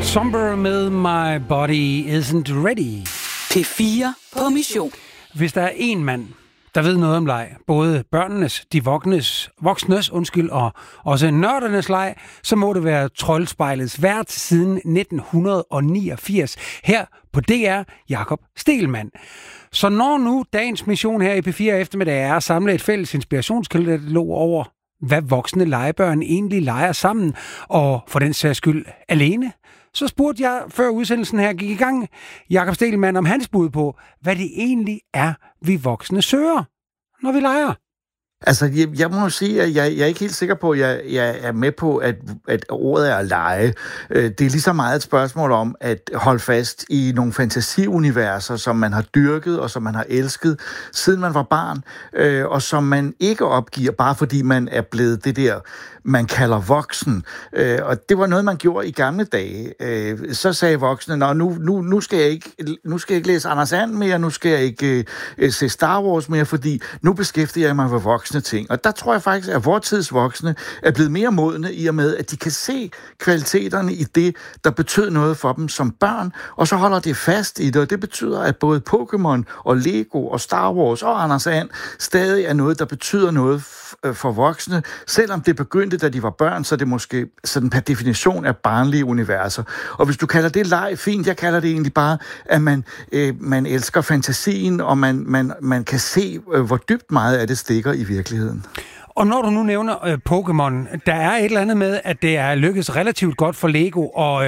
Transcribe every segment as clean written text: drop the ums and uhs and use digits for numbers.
Somber med My Body Isn't Ready. P4 på mission. Hvis der er en mand, der ved noget om leg, både børnenes, de voksnes, og også nørdernes leg, så må det være Troldspejlets vært siden 1989. Her på DR, Jakob Stegelmann. Så når nu dagens mission her i P4 eftermiddag er at samle et fælles inspirationskatalog over, hvad voksne legebørn egentlig leger sammen, og for den sags skyld alene, så spurgte jeg, før udsendelsen her gik i gang, Jakob Stegelmann om hans bud på, hvad det egentlig er, vi voksne søger, når vi leger. Altså, jeg må sige, at jeg er ikke helt sikker på, at jeg er med på, at ordet er at lege. Det er lige så meget et spørgsmål om at holde fast i nogle fantasiuniverser, som man har dyrket og som man har elsket, siden man var barn, og som man ikke opgiver, bare fordi man er blevet det der, man kalder voksen. Og det var noget, man gjorde i gamle dage. Så sagde voksne, nu skal jeg ikke læse Anders And mere, nu skal jeg ikke se Star Wars mere, fordi nu beskæftiger jeg mig med voksne ting. Og der tror jeg faktisk, at vores tids voksne er blevet mere modne i og med, at de kan se kvaliteterne i det, der betød noget for dem som børn, og så holder det fast i det, og det betyder, at både Pokémon og Lego og Star Wars og Anders And stadig er noget, der betyder noget for voksne, selvom det begyndte, da de var børn, så det måske sådan per definition er barnlige universer. Og hvis du kalder det leg, fint, jeg kalder det egentlig bare, at man elsker fantasien, og man kan se, hvor dybt meget af det stikker i virkeligheden. Og når du nu nævner Pokémon, der er et eller andet med, at det er lykkedes relativt godt for Lego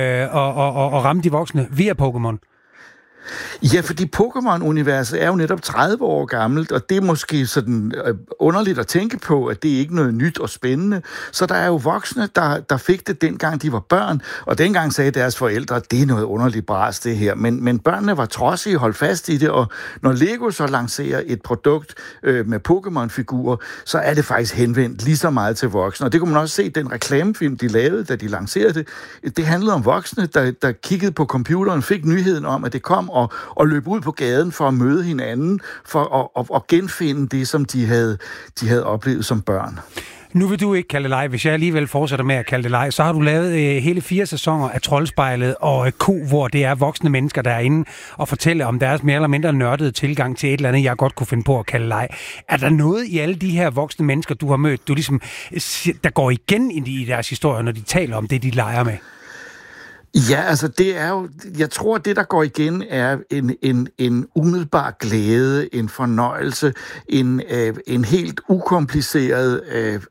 at ramme de voksne via Pokémon. Ja, fordi Pokémon-universet er jo netop 30 år gammelt, og det er måske sådan underligt at tænke på, at det er ikke noget nyt og spændende. Så der er jo voksne, der fik det dengang de var børn, og dengang sagde deres forældre, at det er noget underligt bras det her. Men børnene var trodsige, holdt fast i det, og når Lego så lancerer et produkt med Pokémon-figurer, så er det faktisk henvendt lige så meget til voksne. Og det kunne man også se, den reklamefilm, de lavede, da de lancerede det. Det handlede om voksne, der kiggede på computeren, fik nyheden om, at det kom, og løb ud på gaden for at møde hinanden, for at genfinde det, som de havde oplevet som børn. Nu vil du ikke kalde det leg. Hvis jeg alligevel fortsætter med at kalde det leg, så har du lavet hele 4 sæsoner af Troldspejlet og Q, hvor det er voksne mennesker, der er inde og fortæller om deres mere eller mindre nørdede tilgang til et eller andet, jeg godt kunne finde på at kalde leg. Er der noget i alle de her voksne mennesker, du har mødt, der går igen ind i deres historie, når de taler om det, de leger med? Ja, altså det er jo, jeg tror, det der går igen er en umiddelbar glæde, en fornøjelse, en helt ukompliceret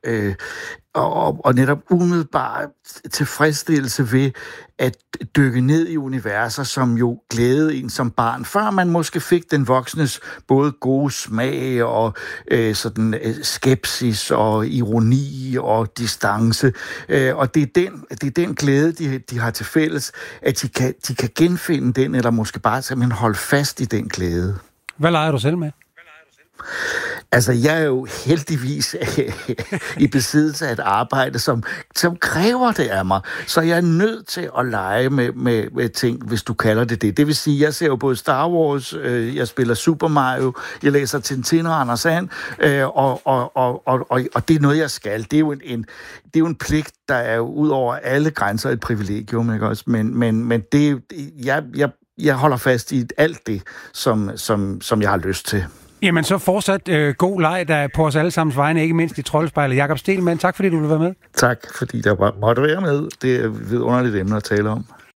og netop umiddelbar tilfredsstillelse ved at dykke ned i universer, som jo glædede en som barn, før man måske fik den voksnes både gode smag og skepsis og ironi og distance. Og det er den glæde, de har til fælles, at de kan genfinde den, eller måske bare simpelthen holde fast i den glæde. Hvad leger du selv med? Altså, jeg er jo heldigvis i besiddelse af et arbejde, som kræver det af mig. Så jeg er nødt til at lege med ting, hvis du kalder det det. Det vil sige, jeg ser jo både Star Wars, jeg spiller Super Mario, jeg læser Tintin og Anders And, og det er noget, jeg skal. Det er jo en pligt, der er jo ud over alle grænser et privilegium, ikke også? Men det, jeg holder fast i alt det, som jeg har lyst til. Jamen, så fortsat god leg, der er på os alle sammens vegne, ikke mindst i Troldspejlet. Jakob Stegelmann, tak fordi du ville være med. Tak, fordi der måtte være med. Det er et vidunderligt emne at tale om.